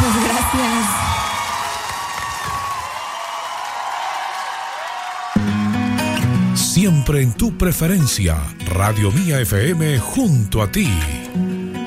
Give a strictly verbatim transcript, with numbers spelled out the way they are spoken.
Muchas gracias. Siempre en tu preferencia, Radio Mía F M junto a ti.